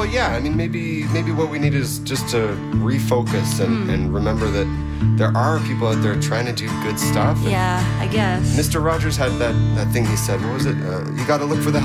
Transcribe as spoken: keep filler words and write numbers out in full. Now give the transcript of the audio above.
Well, yeah. I mean, maybe maybe what we need is just to refocus and, mm. and remember that there are people out there trying to do good stuff. Yeah, I guess. Mister Rogers had that, that thing he said. What was it? Uh, you got to look for the